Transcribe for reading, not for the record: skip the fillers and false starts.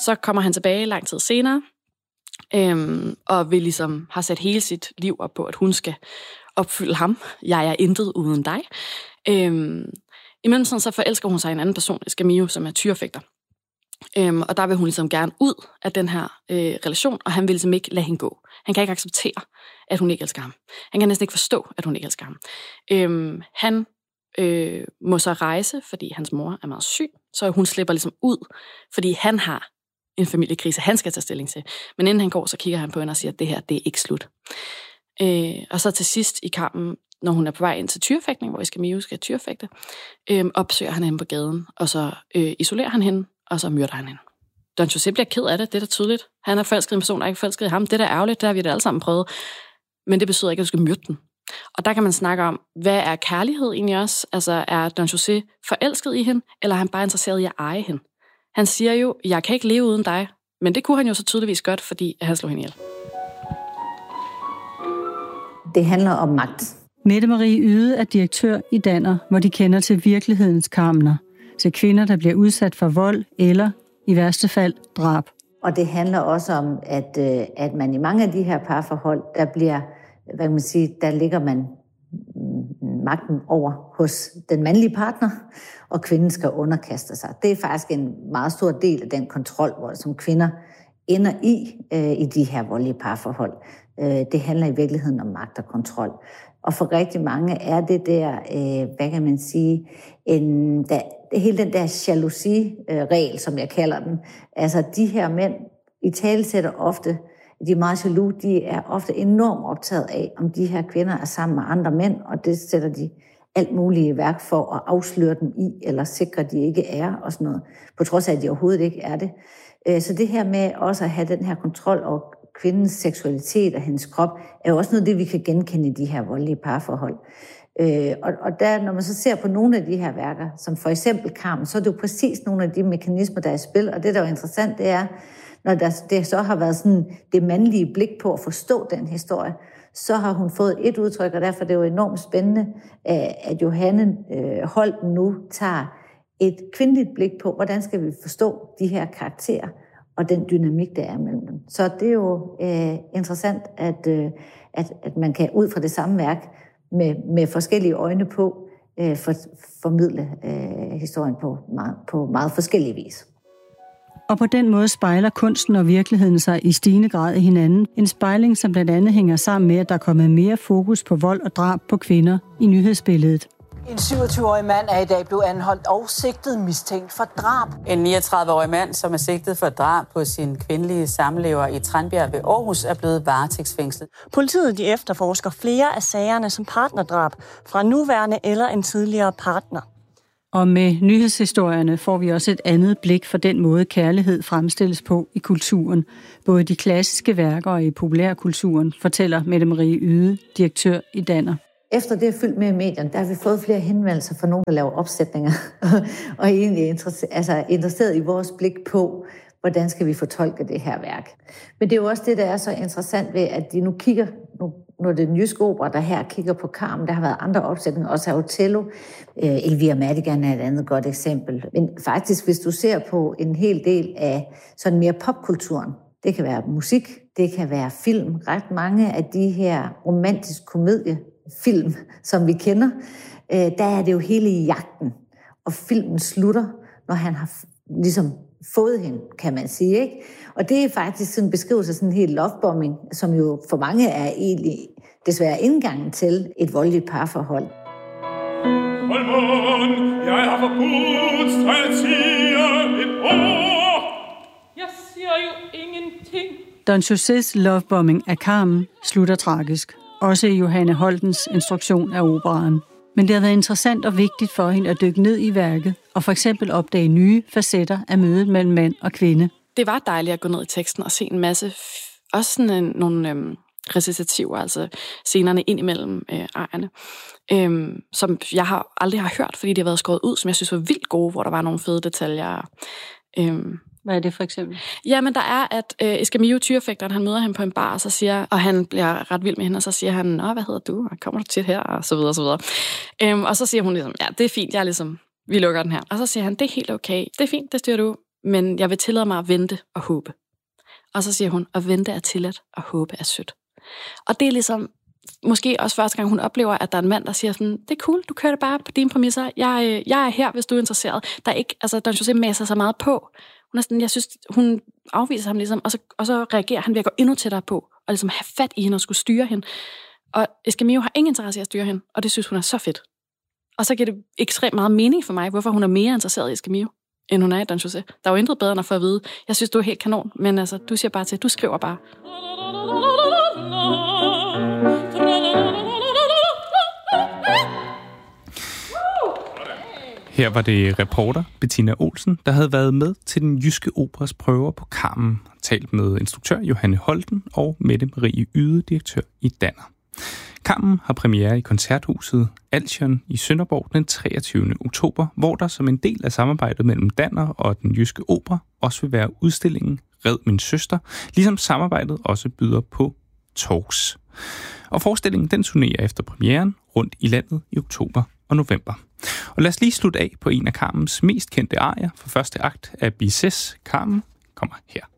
Så kommer han tilbage lang tid senere, og vil ligesom har sat hele sit liv op på, at hun skal opfylde ham. Jeg er intet uden dig. Imellem så forelsker hun sig i en anden person, Escamillo, som er tyrefægter. Og der vil hun ligesom gerne ud af den her relation, og han vil ligesom ikke lade hende gå. Han kan ikke acceptere, at hun ikke elsker ham. Han kan næsten ikke forstå, at hun ikke elsker ham. Han må så rejse, fordi hans mor er meget syg, så hun slipper ligesom ud, fordi han har en familiekrise, han skal tage stilling til. Men inden han går, så kigger han på hende og siger, at det her, det er ikke slut. Og så til sidst i kampen, når hun er på vej ind til tyrefægtning, hvor Escamillo skal tyrefægte, opsøger han hende på gaden, og så isolerer han hende, og så myrder han hende. Don José bliver ked af det, det er da tydeligt. Han er forelsket i en person, der er ikke forelsket i ham. Det er da ærgerligt, det har vi da alle sammen prøvet. Men det betyder ikke, at du skal myrde den. Og der kan man snakke om, hvad er kærlighed egentlig også? Altså, er Don José forelsket i hende, eller er han bare interesseret i at eje hende? Han siger jo, jeg kan ikke leve uden dig. Men det kunne han jo så tydeligvis godt, fordi han slog hende ihjel. Det handler om magt. Mette Marie Yde er direktør i Danner, hvor de kender til virkelighedens Carmener. Til kvinder, der bliver udsat for vold eller, i værste fald, drab. Og det handler også om, at man i mange af de her parforhold, der bliver, hvad kan man sige, der ligger man magten over hos den mandlige partner, og kvinden skal underkaste sig. Det er faktisk en meget stor del af den kontrol, som kvinder ender i de her voldelige parforhold. Det handler i virkeligheden om magt og kontrol. Og for rigtig mange er det der, hvad kan man sige, hele den der jalousi-regel, som jeg kalder den. Altså de her mænd italesætter ofte, de er meget jaloux, de er ofte enormt optaget af, om de her kvinder er sammen med andre mænd, og det sætter de alt muligt i værk for at afsløre dem i, eller sikre, at de ikke er, og sådan noget, på trods af, at de overhovedet ikke er det. Så det her med også at have den her kontrol over kvindens seksualitet og hendes krop, er jo også noget af det, vi kan genkende i de her voldelige parforhold. Og der, når man så ser på nogle af de her værker, som for eksempel Carmen, så er det jo præcis nogle af de mekanismer, der er i spil, og det, der er jo interessant, det er, når det så har været sådan det mandlige blik på at forstå den historie, så har hun fået et udtryk, og derfor er det jo enormt spændende, at Johanne Holten nu tager et kvindeligt blik på, hvordan skal vi forstå de her karakterer, og den dynamik, der er mellem dem. Så det er jo interessant, at man kan ud fra det samme værk med forskellige øjne på formidle historien på meget forskellige vis. Og på den måde spejler kunsten og virkeligheden sig i stigende grad i hinanden. En spejling, som blandt andet hænger sammen med, at der er kommet mere fokus på vold og drab på kvinder i nyhedsbilledet. En 27-årig mand er i dag blevet anholdt og sigtet mistænkt for drab. En 39-årig mand, som er sigtet for drab på sin kvindelige samlever i Tranbjerg ved Aarhus, er blevet varetægtsfængslet. Politiet de efterforsker flere af sagerne som partnerdrab fra nuværende eller en tidligere partner. Og med nyhedshistorierne får vi også et andet blik for den måde, kærlighed fremstilles på i kulturen. Både de klassiske værker og i populærkulturen, fortæller Mette Marie Yde, direktør i Danner. Efter det er fyldt med i medierne, der har vi fået flere henvendelser fra nogen, der laver opsætninger, og egentlig interesseret i vores blik på, hvordan skal vi fortolke det her værk. Men det er jo også det, der er så interessant ved, at de nu kigger, nu er det den jyske opera, der her kigger på Carmen, der har været andre opsætninger, også af Otello. Elvira Madigan er et andet godt eksempel. Men faktisk, hvis du ser på en hel del af sådan mere popkulturen, det kan være musik, det kan være film, ret mange af de her romantisk komediefilm, som vi kender, der er det jo hele i jagten, og filmen slutter, når han har ligesom fået hende, kan man sige, ikke? Og det er faktisk sådan en beskrivelse af sådan en helt lovebombing, som jo for mange er egentlig desværre indgangen til et voldeligt parforhold. Jeg har forbudt, at sige et ord. Jeg siger jo ingenting. Don Josés lovebombing af Carmen slutter tragisk. Også i Johanne Holtens instruktion af operaen. Men det har været interessant og vigtigt for hende at dykke ned i værket, og for eksempel opdage nye facetter af mødet mellem mand og kvinde. Det var dejligt at gå ned i teksten og se en masse, også sådan nogle recitativer, altså scenerne ind imellem ejerne, som jeg aldrig har hørt, fordi de har været skåret ud, som jeg synes var vildt gode, hvor der var nogle fede detaljer. Hvad er det for eksempel? Jamen, der er, at Escamillo, tyrefægteren, han møder ham på en bar, og så siger, og han bliver ret vild med hende, og så siger han, nå, hvad hedder du? Kommer du tit her? Og så videre, og så videre. Og så siger hun ligesom, ja, det er fint, vi lukker den her. Og så siger han, det er helt okay, det er fint, det styrer du, men jeg vil tillade mig at vente og håbe. Og så siger hun, at vente er tilladt, og håbe er sødt. Og det er ligesom, måske også første gang, hun oplever, at der er en mand, der siger sådan, det er cool, du kører det bare på dine præmisser. Jeg er her, hvis du er interesseret. Der er ikke, altså, Don José masser så meget på. Hun er sådan, jeg synes, hun afviser ham ligesom, og så reagerer han ved at gå endnu tættere på, og ligesom have fat i hende og skulle styre hende. Og Escamillo har ingen interesse i at styre hende, og det synes hun er så fedt. Og så giver det ekstremt meget mening for mig, hvorfor hun er mere interesseret i Escamillo, end hun er i Don José. Der er jo intet bedre end at få at vide, jeg synes, du er helt kanon, men altså, du siger bare til, du skriver bare. Her var det reporter Bettina Olsen, der havde været med til den Jyske Operas prøver på Carmen, talt med instruktør Johanne Holten og Mette Marie Yde, direktør i Danner. Carmen har premiere i Koncerthuset Altion i Sønderborg den 23. oktober, hvor der som en del af samarbejdet mellem Danner og den Jyske Opera også vil være udstillingen Red min søster, ligesom samarbejdet også byder på talks. Og forestillingen den turnerer efter premieren rundt i landet i oktober og november. Og lad os lige slutte af på en af Carmens mest kendte arier for første akt af Bizets. Carmen kommer her.